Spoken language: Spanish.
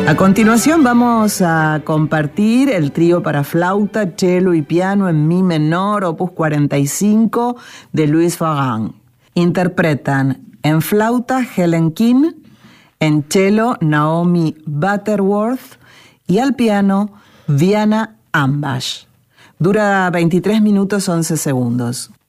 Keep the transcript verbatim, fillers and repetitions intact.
A continuación vamos a compartir el trío para flauta, cello y piano en mi menor, opus cuarenta y cinco, de Louis Farrand. Interpretan en flauta Helen King, en cello Naomi Butterworth y al piano Diana Ambash. Dura veintitrés minutos once segundos.